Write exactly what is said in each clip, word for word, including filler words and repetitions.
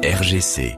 R G C.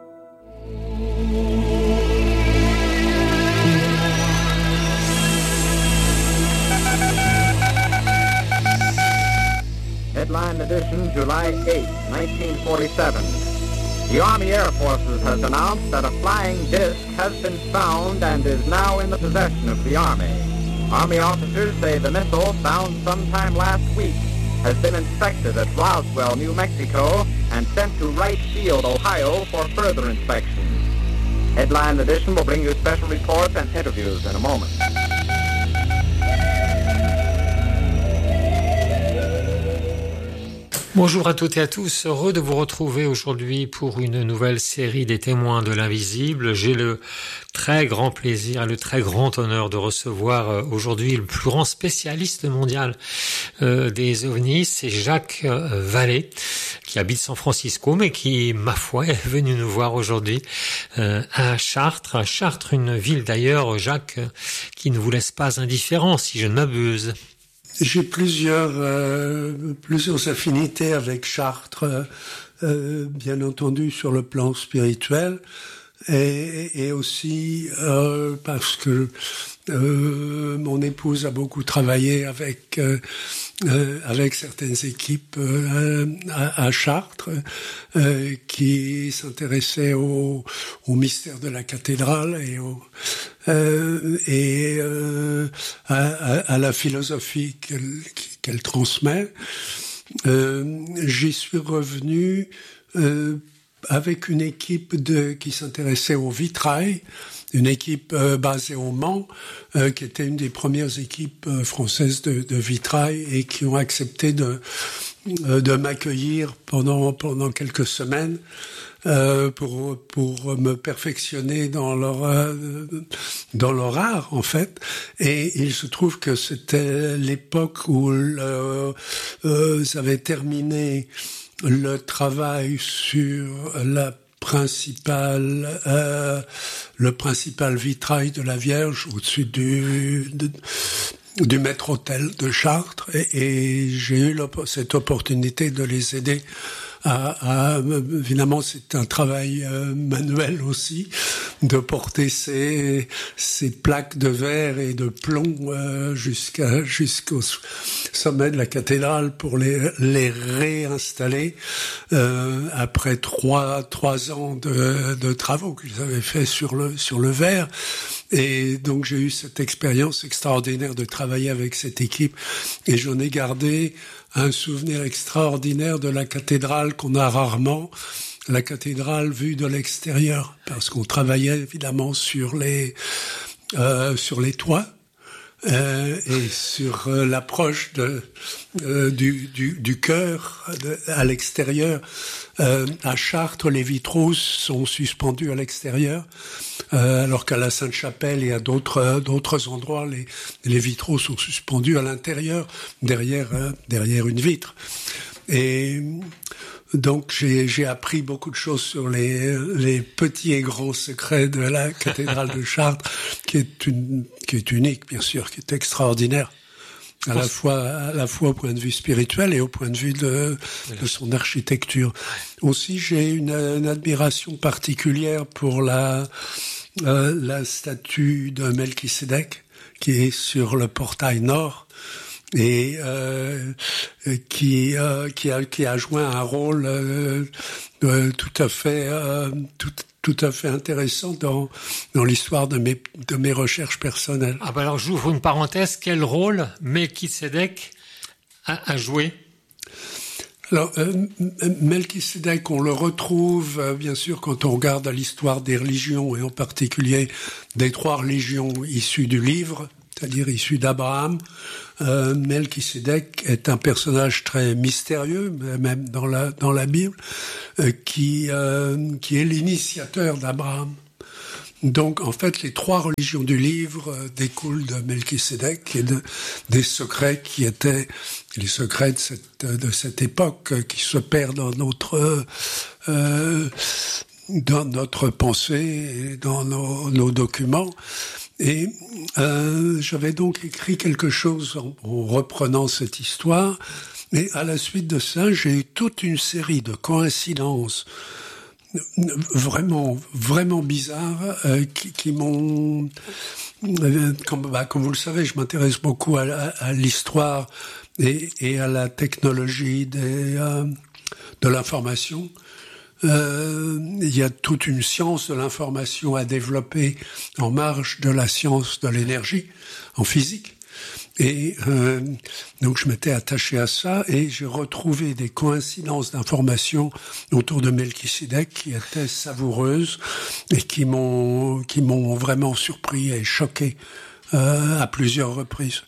Headline edition, July eighth, nineteen forty-seven. The Army Air Forces has announced that a flying disc has been found and is now in the possession of the Army. Army officers say the missile, found sometime last week, has been inspected at Roswell, New Mexico, and sent to Wright Field, Ohio, for further inspection. Headline edition will bring you special reports and interviews in a moment. Bonjour à toutes et à tous, heureux de vous retrouver aujourd'hui pour une nouvelle série des témoins de l'invisible. J'ai le très grand plaisir et le très grand honneur de recevoir aujourd'hui le plus grand spécialiste mondial euh, des ovnis, c'est Jacques euh, Vallée, qui habite San Francisco, mais qui, ma foi, est venu nous voir aujourd'hui euh, à Chartres. À Chartres, une ville d'ailleurs, Jacques, qui ne vous laisse pas indifférent, si je ne m'abuse. J'ai plusieurs euh, plusieurs affinités avec Chartres, euh, bien entendu sur le plan spirituel, et, et aussi euh, parce que euh, mon épouse a beaucoup travaillé avec euh, euh, avec certaines équipes euh, à, à Chartres euh, qui s'intéressaient au, au mystère de la cathédrale et au Euh, et euh, à, à, à la philosophie qu'elle, qu'elle transmet. Euh, j'y suis revenu euh, avec une équipe de, qui s'intéressait au vitrail, une équipe euh, basée au Mans, euh, qui était une des premières équipes euh, françaises de, de vitrail et qui ont accepté de, euh, de m'accueillir pendant, pendant quelques semaines. Euh, pour pour me perfectionner dans leur euh, dans leur art en fait, et il se trouve que c'était l'époque où le, euh, ça avait terminé le travail sur la principale euh, le principal vitrail de la Vierge au-dessus du de, du maître-autel de Chartres, et, et j'ai eu cette opportunité de les aider. À, à, évidemment, c'est un travail euh, manuel aussi, de porter ces, ces plaques de verre et de plomb euh, jusqu'à jusqu'au sommet de la cathédrale pour les les réinstaller euh, après trois trois ans de, de travaux qu'ils avaient fait sur le sur le verre. Et donc j'ai eu cette expérience extraordinaire de travailler avec cette équipe, et j'en ai gardé un souvenir extraordinaire de la cathédrale qu'on a rarement, la cathédrale vue de l'extérieur, parce qu'on travaillait évidemment sur les euh, sur les toits euh, et sur euh, l'approche de euh, du du du chœur de, à l'extérieur. Euh, à Chartres, les vitraux sont suspendus à l'extérieur, euh, alors qu'à la Sainte-Chapelle et à d'autres euh, d'autres endroits, les les vitraux sont suspendus à l'intérieur, derrière euh, derrière une vitre. Et donc j'ai j'ai appris beaucoup de choses sur les les petits et grands secrets de la cathédrale de Chartres, qui est une qui est unique bien sûr, qui est extraordinaire. À la fois, à la fois au point de vue spirituel et au point de vue de, de son architecture. Aussi, j'ai une, une admiration particulière pour la, euh, la statue de Melchisédek, qui est sur le portail nord, et euh, qui euh, qui a qui a joué un rôle euh, euh, tout à fait euh, tout tout à fait intéressant dans dans l'histoire de mes de mes recherches personnelles. Ah bah alors j'ouvre une parenthèse, quel rôle Melchisédek a, a joué? Alors euh, Melchisédek, on le retrouve euh, bien sûr quand on regarde à l'histoire des religions, et en particulier des trois religions issues du livre, c'est-à-dire issues d'Abraham. Euh, Melchisédek est un personnage très mystérieux, même dans la dans la Bible, euh, qui euh, qui est l'initiateur d'Abraham. Donc, en fait, les trois religions du livre euh, découlent de Melchisédek et de des secrets qui étaient les secrets de cette de cette époque euh, qui se perdent dans notre euh, dans notre pensée et dans nos, nos documents. Et euh, j'avais donc écrit quelque chose en, en reprenant cette histoire, et à la suite de ça, j'ai eu toute une série de coïncidences vraiment, vraiment bizarres, euh, qui, qui m'ont... Euh, comme, bah, comme vous le savez, je m'intéresse beaucoup à, à, à l'histoire et, et à la technologie des, euh, de l'information. Euh, il y a toute une science de l'information à développer en marge de la science de l'énergie, en physique. Et euh, donc je m'étais attaché à ça et j'ai retrouvé des coïncidences d'informations autour de Melchisédek qui étaient savoureuses et qui m'ont qui m'ont vraiment surpris et choqué euh, à plusieurs reprises.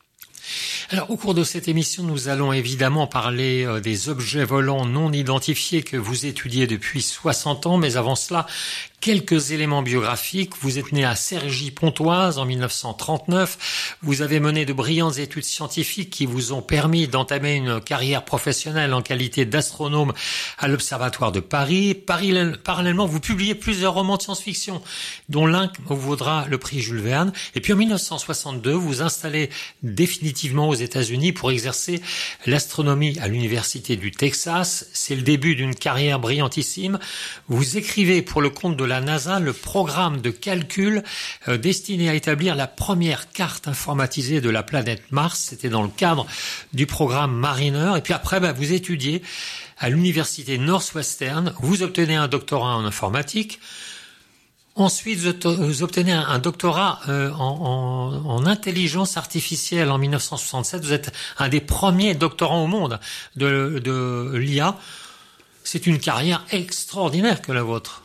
Alors, au cours de cette émission, nous allons évidemment parler euh, des objets volants non identifiés que vous étudiez depuis soixante ans, mais avant cela, quelques éléments biographiques. Vous êtes né à Cergy-Pontoise en mille neuf cent trente-neuf. Vous avez mené de brillantes études scientifiques qui vous ont permis d'entamer une carrière professionnelle en qualité d'astronome à l'Observatoire de Paris. Parallèlement, vous publiez plusieurs romans de science-fiction, dont l'un vous vaudra le prix Jules Verne. Et puis en mille neuf cent soixante-deux, vous vous installez définitivement aux États-Unis pour exercer l'astronomie à l'Université du Texas. C'est le début d'une carrière brillantissime. Vous écrivez pour le compte de la NASA le programme de calcul euh, destiné à établir la première carte informatisée de la planète Mars. C'était dans le cadre du programme Mariner. Et puis après, bah, vous étudiez à l'université Northwestern. Vous obtenez un doctorat en informatique. Ensuite, vous obtenez un doctorat euh, en, en, en intelligence artificielle en mille neuf cent soixante-sept. Vous êtes un des premiers doctorants au monde de, de l'I A. C'est une carrière extraordinaire que la vôtre.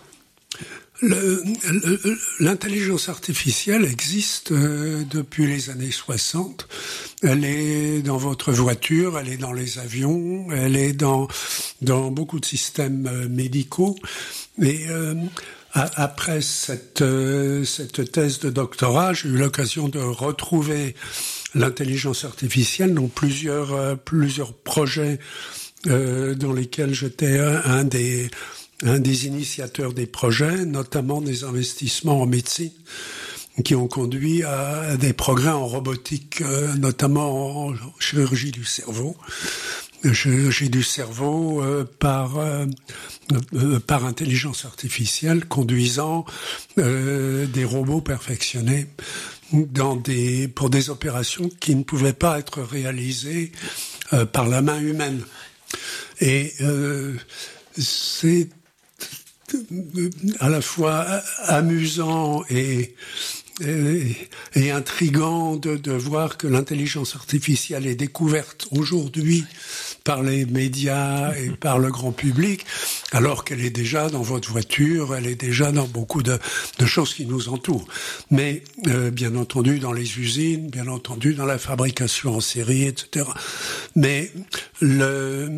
Le, le, l'intelligence artificielle existe euh, depuis les années soixante. Elle est dans votre voiture, elle est dans les avions, elle est dans dans beaucoup de systèmes euh, médicaux. Et euh, a, après cette euh, cette thèse de doctorat, j'ai eu l'occasion de retrouver l'intelligence artificielle dans plusieurs euh, plusieurs projets euh, dans lesquels j'étais un, un des un des initiateurs des projets, notamment des investissements en médecine, qui ont conduit à des progrès en robotique, euh, notamment en chirurgie du cerveau, chirurgie du cerveau euh, par euh, euh, par intelligence artificielle, conduisant euh, des robots perfectionnés dans des pour des opérations qui ne pouvaient pas être réalisées euh, par la main humaine. Et euh, c'est à la fois amusant et, et, et intriguant de, de voir que l'intelligence artificielle est découverte aujourd'hui par les médias et par le grand public, alors qu'elle est déjà dans votre voiture, elle est déjà dans beaucoup de, de choses qui nous entourent. Mais euh, bien entendu dans les usines, bien entendu dans la fabrication en série, et cetera. Mais le...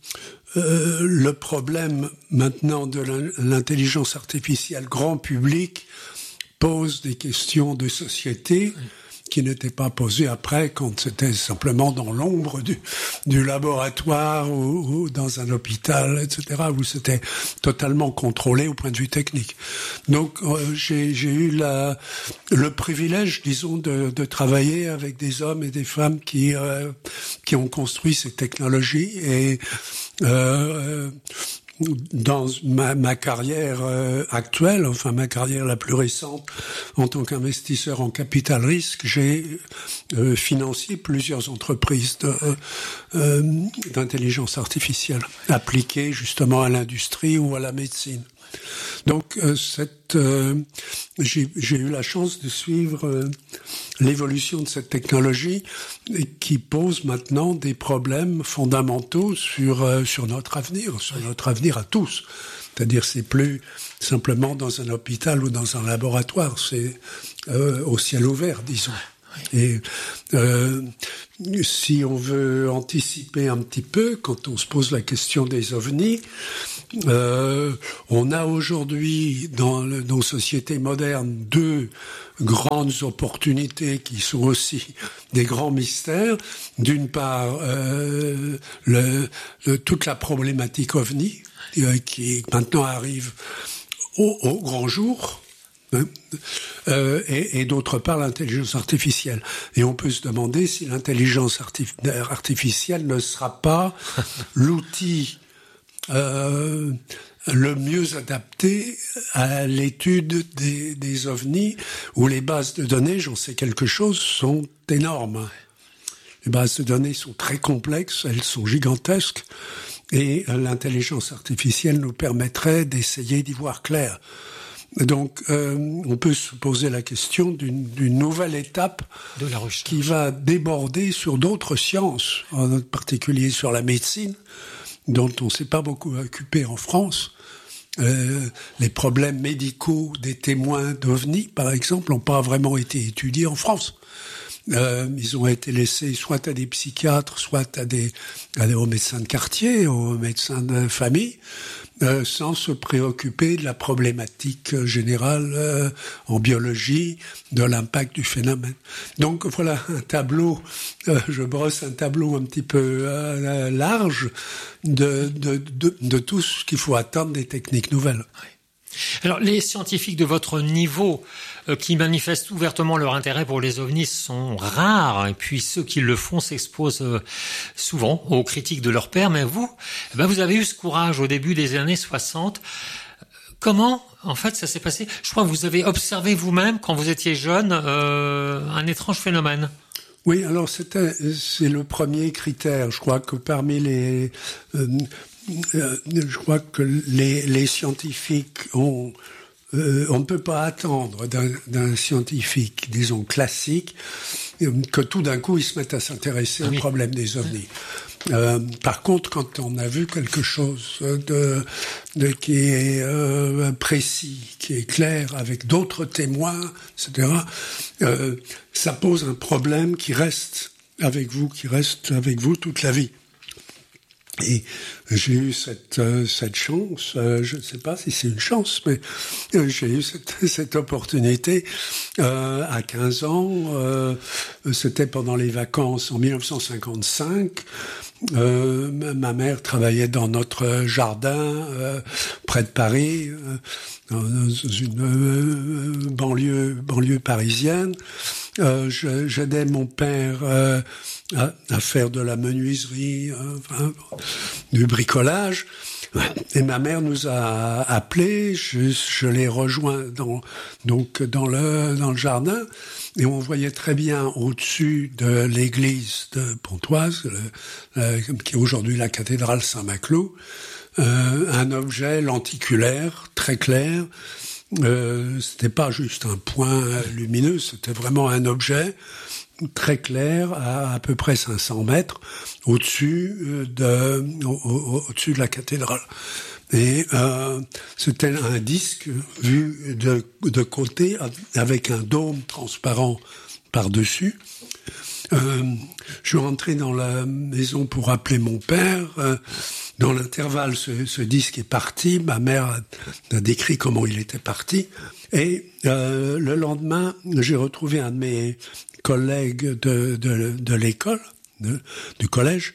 Euh, le problème maintenant de l'intelligence artificielle grand public pose des questions de société qui n'étaient pas posées après quand c'était simplement dans l'ombre du, du laboratoire ou, ou dans un hôpital, et cetera, où c'était totalement contrôlé au point de vue technique. Donc euh, j'ai, j'ai eu la, le privilège, disons, de, de travailler avec des hommes et des femmes qui, euh, qui ont construit ces technologies et euh, dans ma, ma carrière euh, actuelle, enfin ma carrière la plus récente en tant qu'investisseur en capital risque, j'ai euh, financé plusieurs entreprises de, euh, d'intelligence artificielle appliquées justement à l'industrie ou à la médecine. Donc euh, cette, euh, j'ai, j'ai eu la chance de suivre euh, l'évolution de cette technologie et qui pose maintenant des problèmes fondamentaux sur euh, sur notre avenir, sur notre avenir à tous. C'est-à-dire c'est plus simplement dans un hôpital ou dans un laboratoire, c'est euh, au ciel ouvert, disons. Et euh, si on veut anticiper un petit peu, quand on se pose la question des ovnis, euh, on a aujourd'hui dans le, nos sociétés modernes deux grandes opportunités qui sont aussi des grands mystères. D'une part, euh, le, le, toute la problématique ovni euh, qui maintenant arrive au, au grand jour. Hein, euh, et, et d'autre part l'intelligence artificielle. Et on peut se demander si l'intelligence artif- artificielle ne sera pas l'outil euh, le mieux adapté à l'étude des, des ovnis, où les bases de données, j'en sais quelque chose, sont énormes. Les bases de données sont très complexes, elles sont gigantesques, et l'intelligence artificielle nous permettrait d'essayer d'y voir clair. Donc, euh, on peut se poser la question d'une, d'une nouvelle étape de la recherche qui va déborder sur d'autres sciences, en particulier sur la médecine, dont on ne s'est pas beaucoup occupé en France. Euh, les problèmes médicaux des témoins d'OVNI, par exemple, n'ont pas vraiment été étudiés en France. Euh, ils ont été laissés soit à des psychiatres, soit à des, à des aux médecins de quartier, aux médecins de famille, euh, sans se préoccuper de la problématique générale euh, en biologie, de l'impact du phénomène. Donc voilà un tableau, euh, je brosse un tableau un petit peu euh, large de, de, de, de tout ce qu'il faut attendre des techniques nouvelles. Oui. Alors, les scientifiques de votre niveau euh, qui manifestent ouvertement leur intérêt pour les ovnis sont rares, et puis ceux qui le font s'exposent euh, souvent aux critiques de leurs pairs. Mais vous, eh ben, vous avez eu ce courage au début des années soixante. Comment, en fait, ça s'est passé? Je crois que vous avez observé vous-même, quand vous étiez jeune, euh, un étrange phénomène. Oui, alors c'était, c'est le premier critère. Je crois que parmi les... Euh, Euh, je crois que les, les scientifiques ont... Euh, on ne peut pas attendre d'un, d'un scientifique, disons, classique, euh, que tout d'un coup, il se mette à s'intéresser ah oui. au problème des ovnis. Euh, par contre, quand on a vu quelque chose de, de qui est euh, précis, qui est clair, avec d'autres témoins, et cetera, euh, ça pose un problème qui reste avec vous, qui reste avec vous toute la vie. Et j'ai eu cette euh, cette chance, euh, je ne sais pas si c'est une chance, mais euh, j'ai eu cette, cette opportunité euh, à quinze ans. Euh, c'était pendant les vacances en dix-neuf cent cinquante-cinq. Euh, ma mère travaillait dans notre jardin euh, près de Paris, euh, dans une euh, banlieue banlieue parisienne. Euh, je, j'aidais mon père euh, à, à faire de la menuiserie, euh, enfin, du bricolage. Et ma mère nous a appelés. Je, je l'ai rejoint dans donc dans le dans le jardin et on voyait très bien au-dessus de l'église de Pontoise, le, le, qui est aujourd'hui la cathédrale Saint-Maclou, euh, un objet lenticulaire très clair. Euh, c'était pas juste un point lumineux, c'était vraiment un objet très clair à à peu près cinq cents mètres au-dessus de au, au, au-dessus de la cathédrale. Et euh, c'était un disque vu de de côté avec un dôme transparent par-dessus. Euh, je suis rentré dans la maison pour appeler mon père. Euh, dans l'intervalle, ce, ce disque est parti. Ma mère a, a décrit comment il était parti. Et euh, le lendemain, j'ai retrouvé un de mes collègues de, de, de l'école, de, du collège.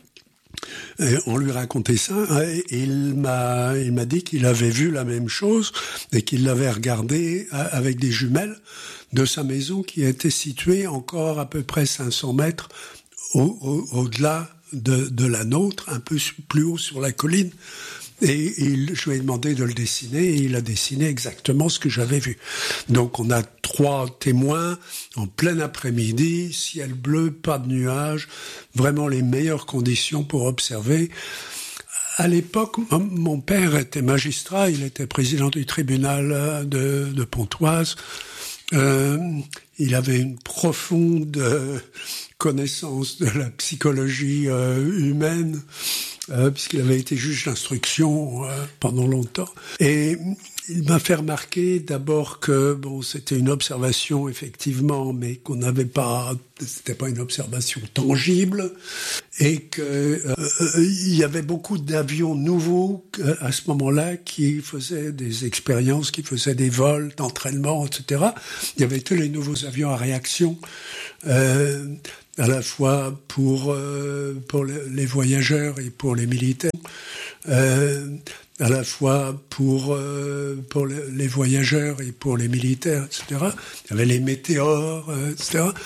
Et on lui racontait ça. Et il m'a, il m'a dit qu'il avait vu la même chose et qu'il l'avait regardé avec des jumelles de sa maison qui était située encore à peu près cinq cents mètres au, au, au-delà de, de la nôtre, un peu plus haut sur la colline. Et il, je lui ai demandé de le dessiner et il a dessiné exactement ce que j'avais vu. Donc on a trois témoins en plein après-midi, ciel bleu, pas de nuages, vraiment les meilleures conditions pour observer. À l'époque, mon père était magistrat, il était président du tribunal de, de Pontoise. Euh, il avait une profonde euh, connaissance de la psychologie euh, humaine, euh, puisqu'il avait été juge d'instruction euh, pendant longtemps. Et il m'a fait remarquer d'abord que bon, c'était une observation effectivement, mais qu'on n'avait pas, c'était pas une observation tangible, et que euh, il y avait beaucoup d'avions nouveaux euh, à ce moment-là qui faisaient des expériences, qui faisaient des vols d'entraînement, et cetera. Il y avait tous les nouveaux avions à réaction, euh, à la fois pour euh, pour les voyageurs et pour les militaires. Euh, à la fois pour euh, pour les voyageurs et pour les militaires, et cetera. Il y avait les météores, euh, et cetera.